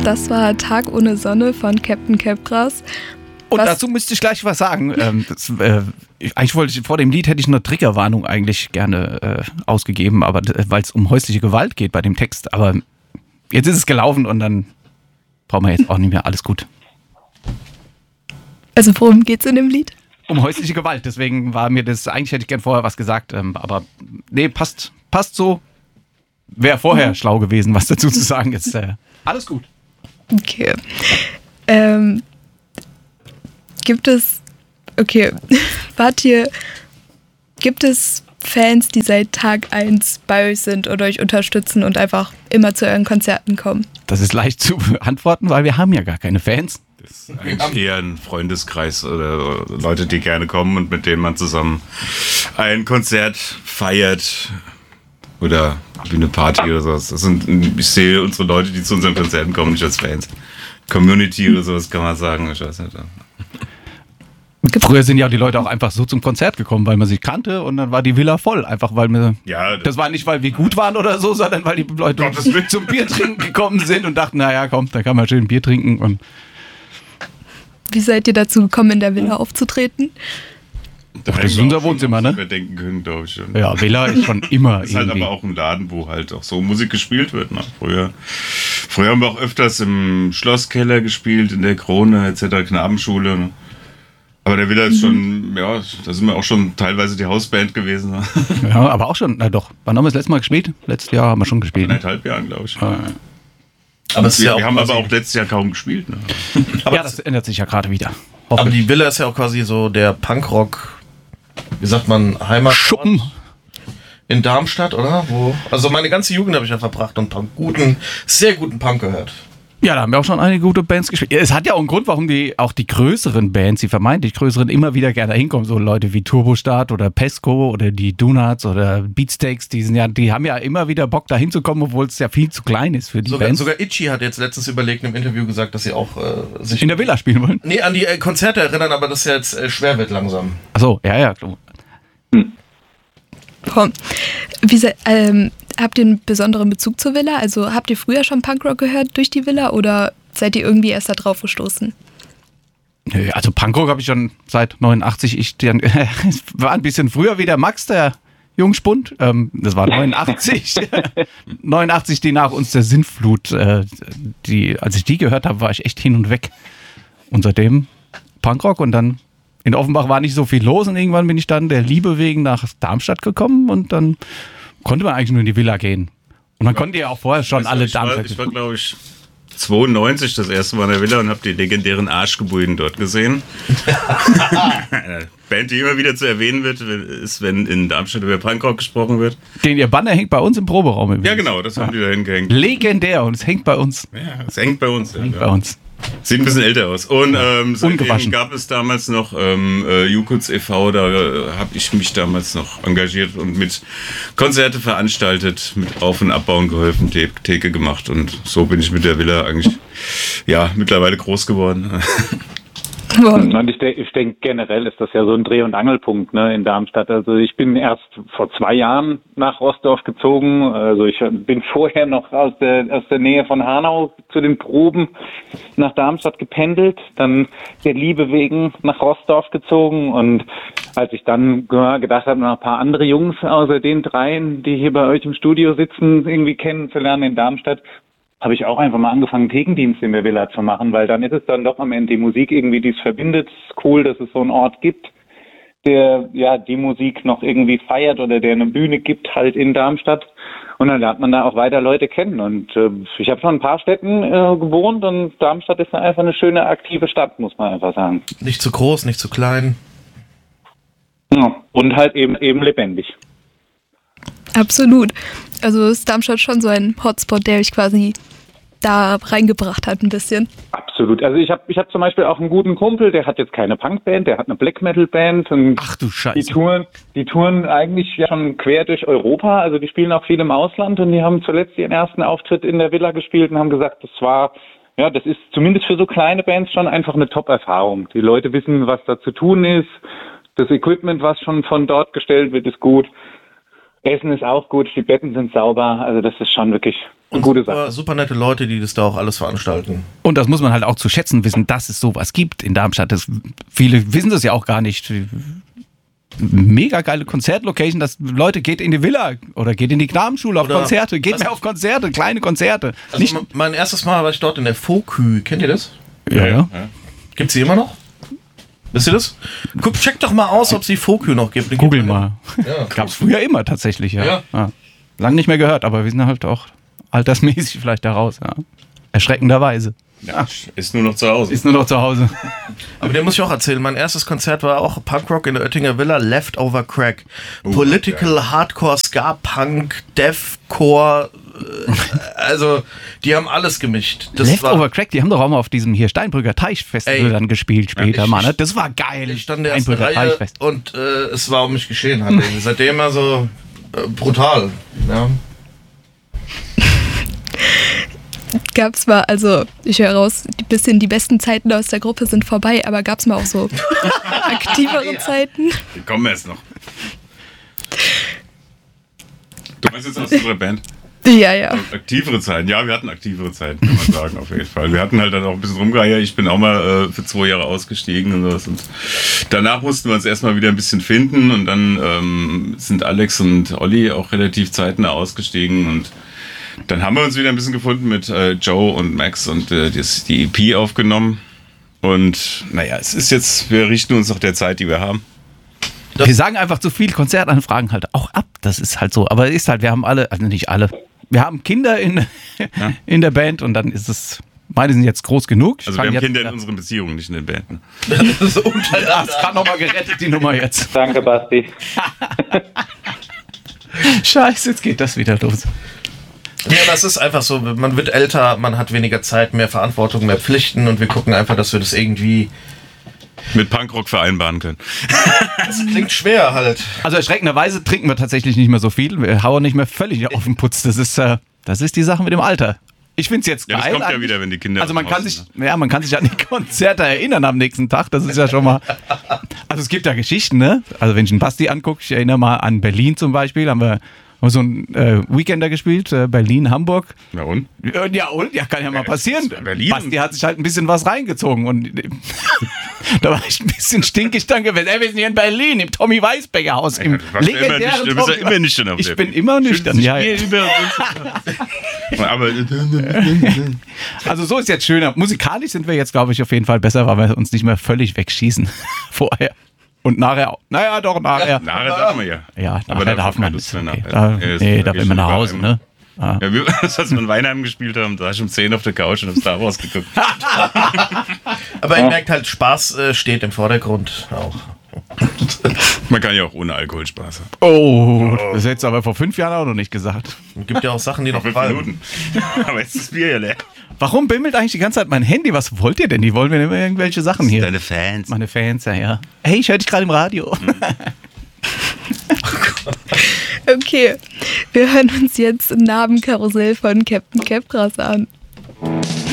Das war Tag ohne Sonne von Captain Capgras. Und dazu müsste ich gleich was sagen. Vor dem Lied hätte ich eine Triggerwarnung eigentlich gerne ausgegeben, aber weil es um häusliche Gewalt geht bei dem Text. Aber jetzt ist es gelaufen und dann brauchen wir jetzt auch nicht mehr. Alles gut. Also worum geht's in dem Lied? Um häusliche Gewalt. Deswegen war mir das, eigentlich hätte ich gern vorher was gesagt. Aber nee, passt so. Wäre vorher schlau gewesen, was dazu zu sagen ist. Alles gut. Okay. Gibt es Fans, die seit Tag 1 bei euch sind oder euch unterstützen und einfach immer zu euren Konzerten kommen? Das ist leicht zu beantworten, weil wir haben ja gar keine Fans. Das ist eigentlich eher ein Freundeskreis oder Leute, die gerne kommen und mit denen man zusammen ein Konzert feiert oder eine Party oder sowas. Ich sehe unsere Leute, die zu unseren Konzerten kommen, nicht als Fans. Community oder sowas kann man sagen. Ich weiß nicht. Früher sind ja die Leute auch einfach so zum Konzert gekommen, weil man sich kannte und dann war die Villa voll. Einfach weil wir. Ja, das war nicht, weil wir gut waren oder so, sondern weil die Leute zum Bier trinken gekommen sind und dachten, naja, komm, da kann man schön Bier trinken. Und wie seid ihr dazu gekommen, in der Villa aufzutreten? Das ist unser Wohnzimmer, ne? Wir denken können, glaube ich schon. Ja, Villa ist schon immer. Das ist halt aber auch ein Laden, wo halt auch so Musik gespielt wird. Ne? Früher haben wir auch öfters im Schlosskeller gespielt, in der Krone etc., Knabenschule. Ne? Aber der Villa ist schon, ja, da sind wir auch schon teilweise die Hausband gewesen. Ne? Ja, aber auch schon, na doch. Wann haben wir das letzte Mal gespielt? Letztes Jahr haben wir schon gespielt. 1,5 Jahren, glaube ich. Ja. Aber wir haben aber auch letztes Jahr kaum gespielt. Ne? Aber ja, das ändert sich ja gerade wieder. Aber die Villa ist ja auch quasi so der Punkrock, wie sagt man, Heimat. Schuppen. In Darmstadt, oder? Also meine ganze Jugend habe ich ja verbracht und sehr guten Punk gehört. Ja, da haben wir auch schon einige gute Bands gespielt. Es hat ja auch einen Grund, warum die größeren Bands, die vermeintlich größeren, immer wieder gerne hinkommen. So Leute wie Turbostart oder Pesco oder die Donuts oder Beatsteaks, die haben ja immer wieder Bock, da hinzukommen, obwohl es ja viel zu klein ist für die Bands. Sogar Itchy hat jetzt letztens überlegt im Interview gesagt, dass sie auch sich in der Villa spielen wollen. Nee, an die Konzerte erinnern, aber das ja jetzt schwer wird langsam. Achso, ja, klar. Habt ihr einen besonderen Bezug zur Villa? Also habt ihr früher schon Punkrock gehört durch die Villa oder seid ihr irgendwie erst da drauf gestoßen? Nö, also Punkrock habe ich schon seit 89. War ein bisschen früher wie der Max, der Jungspund. Das war 89. 89, die nach uns der Sintflut. Als ich die gehört habe, war ich echt hin und weg. Und seitdem Punkrock und dann in Offenbach war nicht so viel los und irgendwann bin ich dann der Liebe wegen nach Darmstadt gekommen und dann konnte man eigentlich nur in die Villa gehen. Und man konnte ja auch vorher schon alle Darmstadt. Ich war glaube ich 92 das erste Mal in der Villa und habe die legendären Arschgebühren dort gesehen. Eine Band, die immer wieder zu erwähnen wird, ist, wenn in Darmstadt über Punkrock gesprochen wird. Ihr Banner hängt bei uns im Proberaum. Ja genau, das haben die da hingehängt. Legendär und es hängt bei uns. Ja, es hängt bei uns. Bei uns. Sieht ein bisschen älter aus. Und seitdem gab es damals noch Jukuts e.V., da habe ich mich damals noch engagiert und mit Konzerte veranstaltet, mit Auf- und Abbauen geholfen, Theke gemacht und so bin ich mit der Villa eigentlich mittlerweile groß geworden. Und ich denke, generell ist das ja so ein Dreh- und Angelpunkt, ne, in Darmstadt. Also ich bin erst vor 2 Jahren nach Roßdorf gezogen. Also ich bin vorher noch aus der Nähe von Hanau zu den Proben nach Darmstadt gependelt, dann der Liebe wegen nach Roßdorf gezogen. Und als ich dann gedacht habe, noch ein paar andere Jungs außer den 3, die hier bei euch im Studio sitzen, irgendwie kennenzulernen in Darmstadt, habe ich auch einfach mal angefangen, Thekendienst in der Villa zu machen, weil dann ist es dann doch am Ende die Musik irgendwie, die es verbindet. Es ist cool, dass es so einen Ort gibt, der die Musik noch irgendwie feiert oder der eine Bühne gibt halt in Darmstadt. Und dann lernt man da auch weiter Leute kennen. Und ich habe schon in ein paar Städten gewohnt und Darmstadt ist einfach eine schöne, aktive Stadt, muss man einfach sagen. Nicht zu groß, nicht zu klein. Ja, und halt eben lebendig. Absolut. Also ist Darmstadt schon so ein Hotspot, der euch quasi da reingebracht hat ein bisschen. Absolut. Also ich hab zum Beispiel auch einen guten Kumpel, der hat jetzt keine Punkband, der hat eine Black Metal Band. Ach du Scheiße. Die touren eigentlich schon quer durch Europa, also die spielen auch viel im Ausland und die haben zuletzt ihren ersten Auftritt in der Villa gespielt und haben gesagt, das ist zumindest für so kleine Bands schon einfach eine Top-Erfahrung. Die Leute wissen, was da zu tun ist. Das Equipment, was schon von dort gestellt wird, ist gut. Essen ist auch gut, die Betten sind sauber, also das ist schon wirklich eine gute Sache. Super nette Leute, die das da auch alles veranstalten. Und das muss man halt auch zu schätzen wissen, dass es sowas gibt in Darmstadt. Viele wissen das ja auch gar nicht. Mega geile Konzertlocation, dass Leute geht in die Villa oder geht in die Knabenschule auf Konzerte, geht mehr auf Konzerte, kleine Konzerte. Also mein erstes Mal war ich dort in der Fokü. Kennt ihr das? Ja. Gibt's die immer noch? Wisst ihr das? Check doch mal aus, ob es die Fokü noch gibt. Google mal. Ja. Gab's früher immer tatsächlich, ja. Ja. Lang nicht mehr gehört, aber wir sind halt auch altersmäßig vielleicht da raus, ja. Erschreckenderweise. Ja, ist nur noch zu Hause. Ist nur noch zu Hause. Aber den muss ich auch erzählen. Mein erstes Konzert war auch Punkrock in der Oettinger Villa, Leftover Crack. Political, Hardcore, Ska, Punk, Deathcore. Also, die haben alles gemischt. Leftover Crack, die haben doch auch mal auf diesem hier Steinbrücker Teichfestival dann gespielt später, Mann. Ne? Das war geil. Ich stand in der ersten Reihe und es war um mich geschehen. Halt. Seitdem also brutal. Ja. Gab's mal, also ich höre raus, die besten Zeiten aus der Gruppe sind vorbei, aber gab's mal auch so aktivere Zeiten? Die kommen erst noch. Du meinst jetzt aus unserer Band? Ja. Aktivere Zeiten, ja, wir hatten aktivere Zeiten, kann man sagen, auf jeden Fall. Wir hatten halt dann auch ein bisschen rumgeeiert. Ich bin auch mal für 2 Jahre ausgestiegen und sowas. Und danach mussten wir uns erstmal wieder ein bisschen finden und dann sind Alex und Olli auch relativ zeitnah ausgestiegen und dann haben wir uns wieder ein bisschen gefunden mit Joe und Max und die EP aufgenommen. Und naja, es ist jetzt, wir richten uns nach der Zeit, die wir haben. Wir sagen einfach zu viel Konzertanfragen halt auch ab. Das ist halt so. Aber es ist halt, wir haben alle, also nicht alle, wir haben Kinder in der Band und dann ist es, meine sind jetzt groß genug. Also wir haben Kinder in unseren Beziehungen, nicht in den Banden. Das ist gerade nochmal gerettet, die Nummer jetzt. Danke, Basti. Scheiße, jetzt geht das wieder los. Ja, das ist einfach so, man wird älter, man hat weniger Zeit, mehr Verantwortung, mehr Pflichten und wir gucken einfach, dass wir das irgendwie mit Punkrock vereinbaren können. Das klingt schwer halt. Also erschreckenderweise trinken wir tatsächlich nicht mehr so viel. Wir hauen nicht mehr völlig auf den Putz. Das ist die Sache mit dem Alter. Ich finde es jetzt geil. Ja, das kommt ja wieder, wenn die Kinder. Also man kann sich an die Konzerte erinnern am nächsten Tag. Das ist ja schon mal. Also es gibt ja Geschichten, ne? Also wenn ich einen Basti angucke, ich erinnere mal an Berlin zum Beispiel, haben wir so einen Weekender gespielt, Berlin, Hamburg. Ja und? Ja, kann ja mal passieren. Berlin. Basti hat sich halt ein bisschen was reingezogen und da war ich ein bisschen stinkig dann gewesen. Wir sind hier in Berlin, im Tommy Weisbecker Haus, im legendären Du bist ja immer nüchtern auf Ich bin immer nüchtern, ja. Aber also so ist jetzt schöner. Musikalisch sind wir jetzt, glaube ich, auf jeden Fall besser, weil wir uns nicht mehr völlig wegschießen vorher. Und nachher auch. Naja, doch, nachher. Nachher darf man ja. Ja, aber nachher darf man. Lust Okay. Da darf immer nach Hause, ne? Ja, als wir in Weinheim gespielt haben, da war ich um 10 auf der Couch und hab Star Wars geguckt. Aber ihr merkt halt, Spaß steht im Vordergrund auch. Man kann ja auch ohne Alkohol Spaß haben. Oh, das hättest du aber vor 5 Jahren auch noch nicht gesagt. Es gibt ja auch Sachen, die noch 5 fallen. Minuten. Aber jetzt ist das Bier ja leer. Warum bimmelt eigentlich die ganze Zeit mein Handy? Was wollt ihr denn? Die wollen mir immer irgendwelche Sachen hier. Deine Fans. Meine Fans, ja. Hey, ich höre dich gerade im Radio. Okay, wir hören uns jetzt Narbenkarussell von Captain Capras an.